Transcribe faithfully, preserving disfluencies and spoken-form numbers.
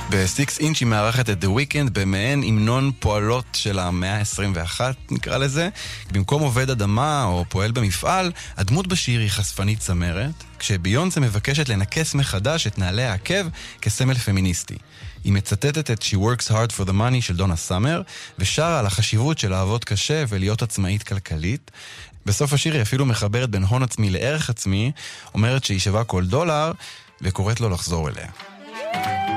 ב-סיקס אינץ' היא מארחת את The Weeknd במעין המנון פועלות של המאה ה-עשרים ואחת, נקרא לזה. במקום עובד אדמה או פועל במפעל, הדמות בשיר היא חשפנית צמרת, כשביונסה מבקשת לנקס מחדש את נעלי העקב כסמל פמיניסטי. היא מצטטת את She Works Hard for the Money של דונה סאמר, ושרה על החשיבות של לעבוד קשה ולהיות עצמאית כלכלית. בסוף השיר היא אפילו מחברת בין הון עצמי לערך עצמי, אומרת שהיא שווה כל דולר, וקוראת לו לחזור אליה.